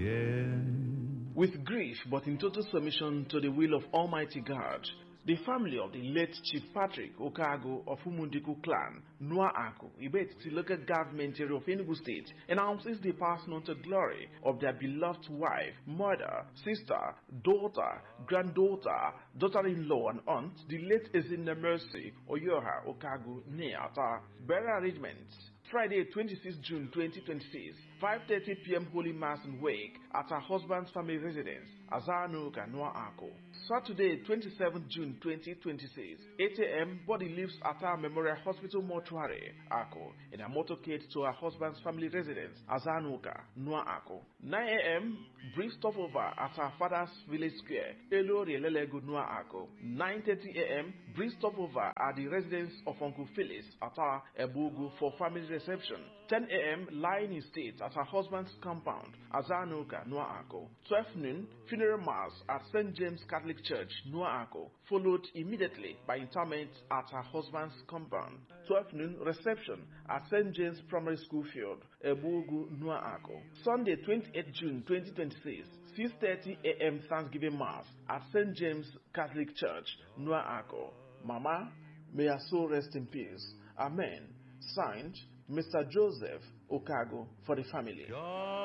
again. With grief but in total submission to the will of Almighty God, the family of the late Chief Patrick Okago of Umundiku clan, Nwaako, Ibetiti local government area of Enugu State, announces the passing on to glory of their beloved wife, mother, sister, daughter, granddaughter, daughter-in-law and aunt, the late Ezinne Mercy Oyoha Okago Neata. Burial arrangements. Friday, 26 June 2026, 5:30 p.m. Holy Mass and Wake at her husband's family residence, Azanuka, Nwaako. Saturday, 27 June 2026, 8 a.m. Body leaves at her Memorial Hospital Mortuary, Ako, in a motorcade to her husband's family residence, Azanuka, Nwaako. 9 a.m. Brief stopover at her father's village square, Elori Lelego, Nwaako. 9:30 a.m. Brief stopover at the residence of Uncle Phyllis at her Ebugu for family reception. 10 a.m. lying in state at her husband's compound, Azanuka, Nwaako. 12 noon, funeral mass at St. James Catholic Church, Nwaako, followed immediately by interment at her husband's compound. 12 noon, reception at St. James Primary School Field, Ebugu, Nwaako. Sunday, 28 June 2026, 6:30 a.m. Thanksgiving Mass at St. James Catholic Church, Nwaako. Mama, may her soul rest in peace. Amen. Signed, Mr. Joseph Okago, for the family.